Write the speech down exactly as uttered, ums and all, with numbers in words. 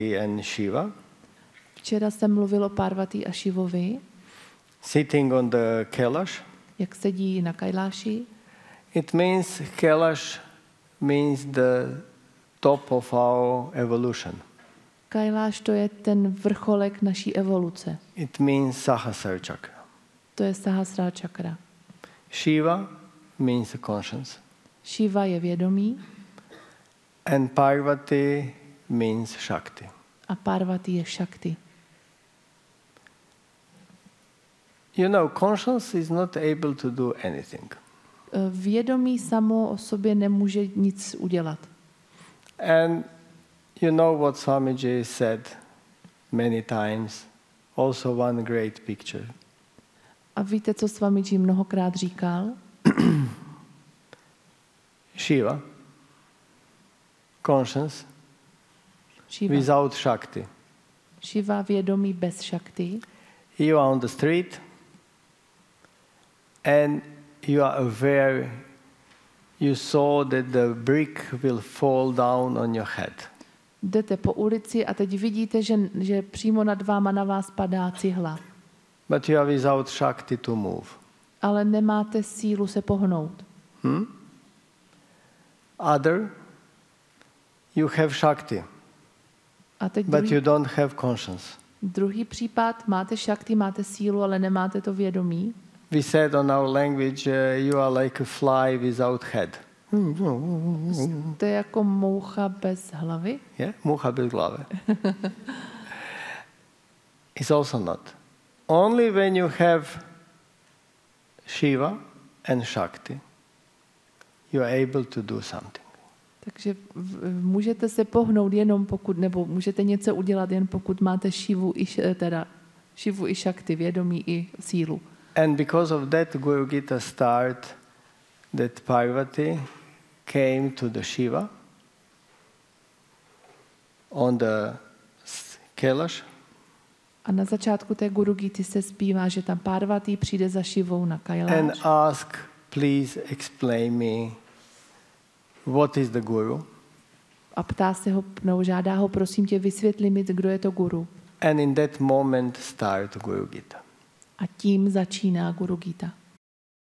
and Shiva. Včera jsem mluvil o Parvati a Šivovi, Sitting on the Kailash. jak sedí na Kailáši. It means Kailash means the top of our evolution. Kailáš to je ten vrcholek naší evoluce. It means Sahasrara chakra. To je Sahasrara čakra. Shiva means the conscience. Šiva je vědomí And Parvati means Shakti. a Parvati je Shakti. You know, conscience is not able to do anything. Vědomí samo o sobě nemůže nic udělat. And you know what Swamiji said many times, also one great picture. A víte, co Swamiji mnohokrát říkal? Shiva, conscience, Šiva. without Shakti. Šiva vědomí bez Shakti. You are on the street and you are aware, you saw that the brick will fall down on your head. Jdete po ulici a teď vidíte, že, že přímo nad váma na vás padá cihla. But you are without Shakti to move. Ale nemáte sílu se pohnout. Hmm? Other, you have Shakti, A teď but druhý, you don't have conscience. druhý případ, máte Shakti, máte sílu, ale nemáte to vědomí. We said on our language, uh, you are like a fly without head. To je jako moucha bez hlavy. Yeah? Mucha bez hlavy. It's also not. Only when you have Shiva and Shakti, you are able to do something. Takže v- můžete se pohnout jenom pokud, nebo můžete něco udělat jen pokud máte Šivu i, š- teda, Šivu i Shakti, vědomí i sílu. And because of that, Guru Gita start that Parvati came to the Shiva on the s- Kailash A na začátku té Guru Gity se zpívá, že tam Parvati přijde za Šivou na and Kailáš ask, please explain me what is the Guru. a ptá se ho, no, žádá ho, prosím tě, vysvětli mi, kdo je to Guru. And in that moment start Guru Gita. A tím začíná Guru Gita.